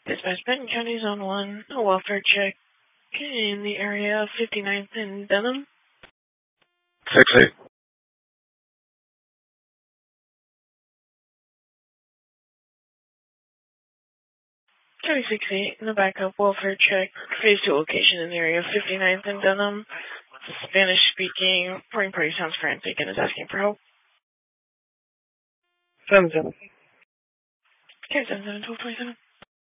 Dispatch Benton County Zone 1, a welfare check in the area of 59th and Dunham. 6-8. County 6-8 in the backup welfare check, phase 2 location in the area of 59th and Dunham. It's a Spanish-speaking reporting party sounds frantic and is asking for help. 7-7. Okay, 7-7, 1227.